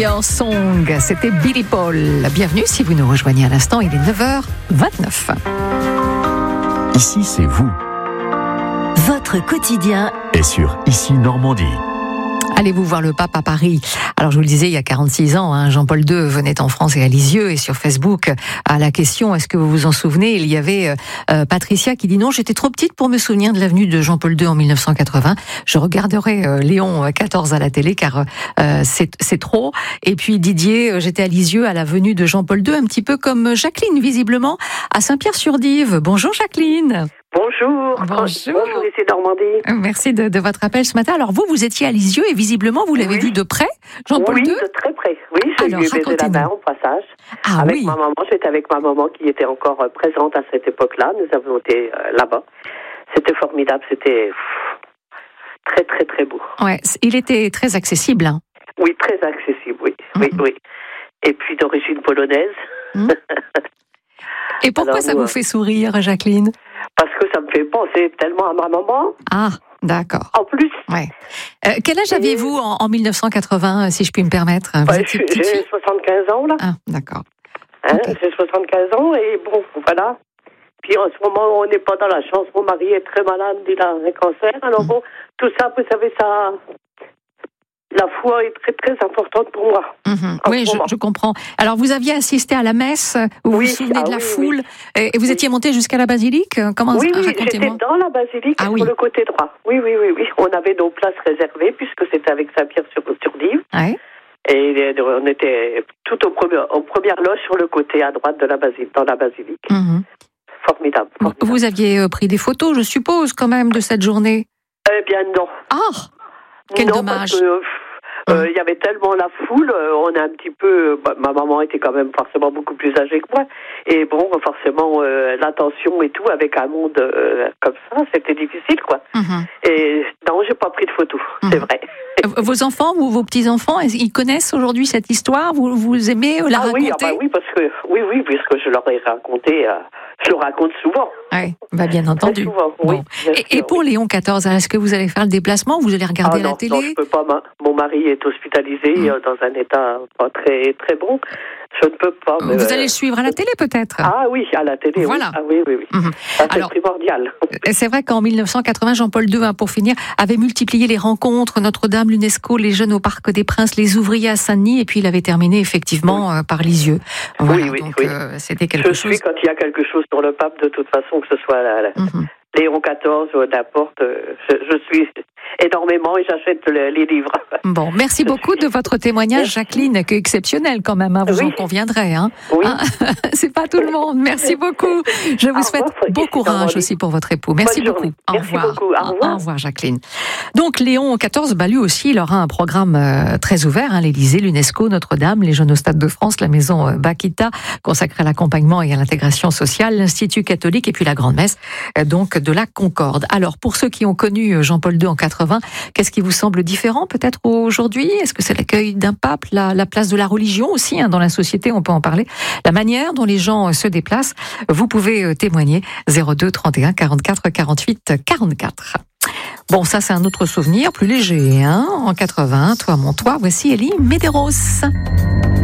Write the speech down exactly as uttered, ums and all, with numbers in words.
Your Song, c'était Billy Paul. Bienvenue si vous nous rejoignez à l'instant, il est neuf heures vingt-neuf. Ici, c'est vous. Votre quotidien Et sur Ici Normandie. Allez-vous voir le pape à Paris? Alors je vous le disais, il y a quarante-six ans, hein, Jean-Paul deux venait en France et à Lisieux, et sur Facebook, à la question, est-ce que vous vous en souvenez, il y avait euh, Patricia qui dit non, j'étais trop petite pour me souvenir de l'avenue de Jean-Paul deux en mille neuf cent quatre-vingts. Je regarderai euh, Léon quatorze à la télé car euh, c'est, c'est trop. Et puis Didier, euh, j'étais à Lisieux à l'avenue de Jean-Paul deux, un petit peu comme Jacqueline visiblement à Saint-Pierre-sur-Dive. Bonjour Jacqueline. Bonjour. Bonjour. Bonjour, ici Normandie. Merci de, de votre appel ce matin. Alors vous, vous étiez à Lisieux et visiblement vous l'avez Oui. vu de près, Jean-Paul oui, deux. de très près. Oui, je Alors, lui ai baisé la racontez-nous. main au passage. Ah avec oui. ma maman, j'étais avec ma maman qui était encore euh, présente à cette époque-là. Nous avons été euh, là-bas. C'était formidable. C'était pff, très, très, très beau. Ouais, c- il était très accessible. Hein. Oui, très accessible. Oui, oui, Mhm. oui. Et puis d'origine polonaise. Mhm. Et pourquoi Alors, ça nous, vous euh, fait sourire, Jacqueline? Parce que ça me fait penser tellement à ma maman. Ah, d'accord. En plus, Ouais. Euh, quel âge Et- aviez-vous en, en mille neuf cent quatre-vingts, si je puis me permettre? Vous bah, étiez je- petite j'ai fille? soixante-quinze ans là. Ah, d'accord. Hein, Ok. J'ai soixante-quinze ans et bon, voilà. Puis en ce moment, on n'est pas dans la chance. Mon mari est très malade, il a un cancer. Alors Mm. bon, tout ça, vous savez, ça, la foi est très très importante pour moi. Mhm. En Oui, ce je, moment. je comprends. Alors, vous aviez assisté à la messe, vous Oui, vous souvenez ah de la oui, foule, et, et vous Oui. étiez monté jusqu'à la basilique? Comment Oui, oui, j'étais racontez-moi. dans la basilique Ah sur oui. le côté droit. Oui, oui, oui, oui. On avait nos places réservées puisque c'était avec Saint-Pierre-sur-Dive. Ouais. Et on était tout au premier, aux premières loges sur le côté à droite de la basilique, dans la basilique. Mhm. Formidable. Vous, formidable. vous aviez euh, pris des photos, je suppose, quand même, de cette journée. Eh bien non. Ah, quel non, dommage. parce que, euh, euh, il y avait tellement la foule, euh, on a un petit peu... bah, ma maman était quand même forcément beaucoup plus âgée que moi. Et bon, forcément, euh, l'attention et tout, avec un monde euh, comme ça, c'était difficile, quoi. Mhm. Et non, j'ai pas pris de photos, c'est Mhm. vrai. Euh, Vos enfants ou vos petits-enfants, est-ce qu'ils connaissent aujourd'hui cette histoire? Vous, vous aimez la ah raconter? oui, ah bah oui, parce que... Oui, oui, puisque je leur ai raconté... euh, je le raconte souvent. Oui, bah bien entendu. Très souvent, oui. Bon. bien Et, sûr, et pour oui. Léon quatorze, est-ce que vous allez faire le déplacement ou vous allez regarder Ah la non, télé? non, je peux pas. ma- Mon mari est hospitalisé Mm. euh, dans un état pas très très bon. Je ne peux pas. mais, Vous euh, allez le suivre à la télé peut-être? Ah oui, à la télé. Voilà. Oui. Ah oui, oui, oui. Mhm. Ça, c'est Alors- primordial. Et c'est vrai qu'en mille neuf cent quatre-vingts, Jean-Paul deux, hein, pour finir, avait multiplié les rencontres, Notre-Dame, l'UNESCO, les jeunes au Parc des Princes, les ouvriers à Saint-Denis, et puis il avait terminé effectivement euh, par Lisieux. Voilà, Oui, oui, donc oui. euh, c'était quelque Je chose. suis quand il y a quelque chose sur le pape, de toute façon, que ce soit la, la- Mhm. Léon quatorze ou n'importe. euh, Je, je suis énormément et j'achète le- les livres. Bon, merci beaucoup de votre témoignage, Merci. Jacqueline, qui est exceptionnel quand même, hein, vous Oui. en conviendrez. Hein. Oui. Hein, c'est pas tout le monde. Merci beaucoup. Je vous Au souhaite revoir, bon Ici courage Normandie. aussi pour votre époux. Merci Bonne beaucoup. journée. Au Merci revoir. beaucoup. Au revoir. Au revoir, Jacqueline. Donc, Léon quatorze, bah, lui aussi, il aura un programme euh, très ouvert. Hein, L'Élysée, l'UNESCO, Notre-Dame, les Jeunes au Stade de France, la Maison euh, Bakita, consacrée à l'accompagnement et à l'intégration sociale, l'Institut catholique et puis la Grande Messe, euh, donc de la Concorde. Alors, pour ceux qui ont connu euh, Jean-Paul deux en quatre-vingts, qu'est-ce qui vous semble différent peut-être aujourd'hui? Est-ce que c'est l'accueil d'un pape, la, la place de la religion aussi hein, dans la société, on peut en parler, la manière dont les gens euh, se déplacent? Vous pouvez euh, témoigner zéro deux trente et un quarante-quatre quarante-huit quarante-quatre. Bon, ça c'est un autre souvenir, plus léger, hein, en quatre-vingts, toi mon toi, voici Elie Medeiros.